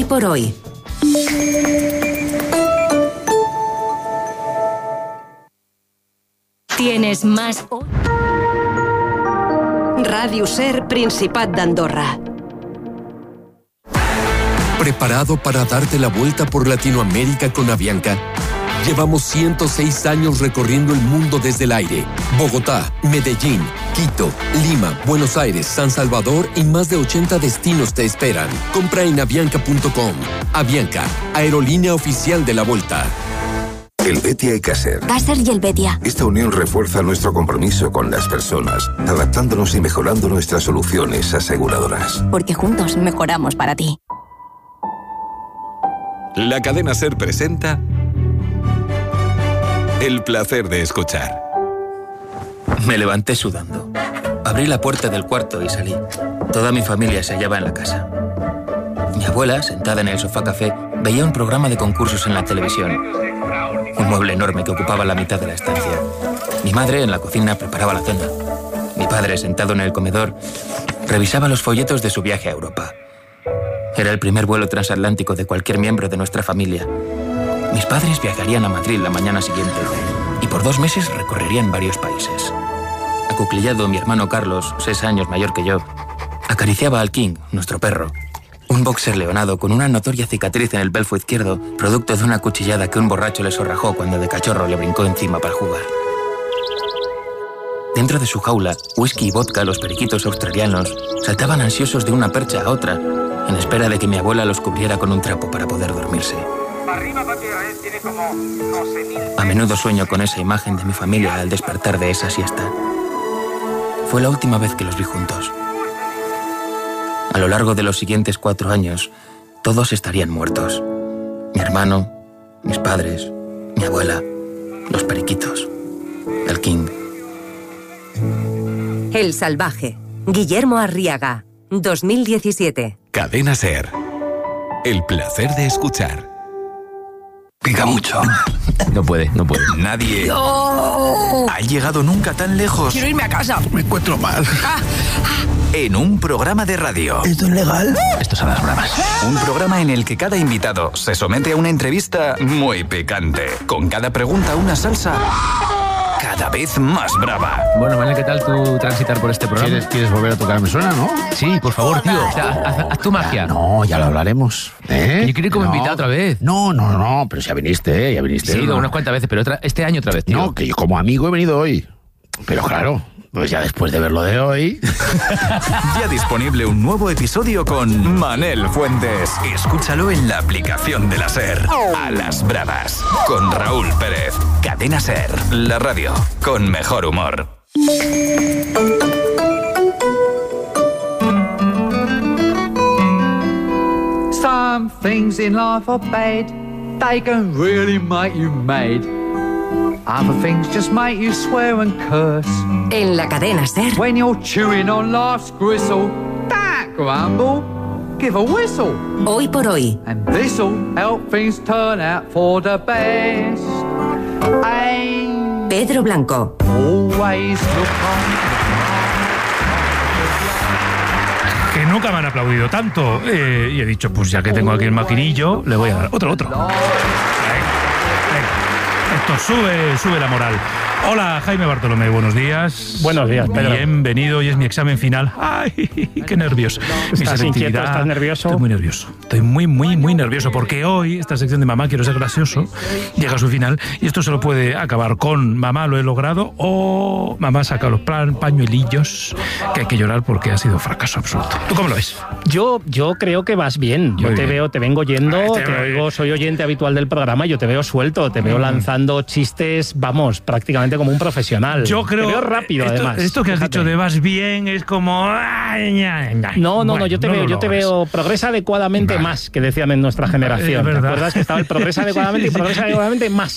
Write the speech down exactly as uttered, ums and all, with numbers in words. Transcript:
por hoy. Tienes más... Ràdio Ser, Principat d'Andorra. ¿Preparado para darte la vuelta por Latinoamérica con Avianca? Llevamos ciento seis años recorriendo el mundo desde el aire. Bogotá, Medellín, Quito, Lima, Buenos Aires, San Salvador y más de ochenta destinos te esperan. Compra en avianca punto com. Avianca, aerolínea oficial de la Volta. Helvetia y Caser. Caser y Helvetia. Esta unión refuerza nuestro compromiso con las personas, adaptándonos y mejorando nuestras soluciones aseguradoras. Porque juntos mejoramos para ti. La cadena SER presenta El placer de escuchar. Me levanté sudando. Abrí la puerta del cuarto y salí. Toda mi familia se hallaba en la casa. Mi abuela, sentada en el sofá café, veía un programa de concursos en la televisión. Un mueble enorme que ocupaba la mitad de la estancia. Mi madre, en la cocina, preparaba la cena. Mi padre, sentado en el comedor, revisaba los folletos de su viaje a Europa. Era el primer vuelo transatlántico de cualquier miembro de nuestra familia. Mis padres viajarían a Madrid la mañana siguiente y por dos meses recorrerían varios países. Acuclillado, mi hermano Carlos, seis años mayor que yo, acariciaba al King, nuestro perro. Un boxer leonado con una notoria cicatriz en el belfo izquierdo, producto de una cuchillada que un borracho le sorrajó cuando de cachorro le brincó encima para jugar. Dentro de su jaula, whisky y vodka, los periquitos australianos, saltaban ansiosos de una percha a otra, en espera de que mi abuela los cubriera con un trapo para poder dormirse. A menudo sueño con esa imagen de mi familia al despertar de esa siesta. Fue la última vez que los vi juntos. A lo largo de los siguientes cuatro años, todos estarían muertos. Mi hermano, mis padres, mi abuela, los periquitos, el King. El salvaje. Guillermo Arriaga. dos mil diecisiete. Cadena SER. El placer de escuchar. Pica mucho. No puede, no puede. Nadie ¡No! ha llegado nunca tan lejos. Quiero irme a casa. Me encuentro mal. Ah, ah. En un programa de radio. ¿Esto es legal? Estos son las bromas. Un programa en el que cada invitado se somete a una entrevista muy picante. Con cada pregunta una salsa cada vez más brava. Bueno, Manel, ¿qué tal tú transitar por este programa? ¿Quieres, ¿Quieres volver a tocar Me Suena, no? Sí, por favor, tío. O sea, haz, haz tu magia. No, ya lo hablaremos. ¿Eh? Yo quiero ir como no. invitado otra vez. No, no, no, pero ya viniste, ¿eh? Ya viniste. Sí, ¿no? unas cuantas veces, pero otra, este año otra vez, tío. No, que yo como amigo he venido hoy. Pero claro, pues ya después de ver lo de hoy... Ya disponible un nuevo episodio con Manel Fuentes. Escúchalo en la aplicación de la SER. A las bravas. Con Raúl Pérez. Cadena SER. La radio con mejor humor. Some things in life are bad. They can really make you mad. Other things just make you swear and curse. En la cadena SER. When you're chewing on life's gristle, don't grumble, give a whistle. Hoy por hoy. And this'll help things turn out for the best. And Pedro Blanco. always look on. Que nunca me han aplaudido tanto. Eh, y he dicho, pues ya que tengo aquí el maquinillo, le voy a dar otro, otro. Venga, venga. Esto sube, sube la moral. Hola, Jaime Bartolomé, buenos días. Buenos días, Pedro. Bienvenido, hoy es mi examen final. ¡Ay, qué nervios! ¿Estás inquieto? ¿Estás nervioso? Estoy muy nervioso. Estoy muy, muy, muy nervioso porque hoy esta sección de Mamá Quiero Ser Gracioso llega a su final y esto solo puede acabar con Mamá lo he logrado o Mamá saca los plan, pañuelillos que hay que llorar porque ha sido fracaso absoluto. ¿Tú cómo lo ves? Yo, yo creo que vas bien. Yo Muy te bien. veo, te vengo yendo, Ay, te te veo oigo, soy oyente habitual del programa, yo te veo suelto, te veo Mm. lanzando chistes, vamos, prácticamente como un profesional. Yo creo... Te veo rápido, esto, además. Esto que has Fíjate. dicho de vas bien es como... ay, ña, ña. No, no, Bueno, no, yo te no veo, lo yo te logras. veo progresa adecuadamente Vale. más, que decían en nuestra generación. Es ¿Te verdad. acuerdas que estaba el progresa adecuadamente Sí, y sí, sí. progresa adecuadamente más?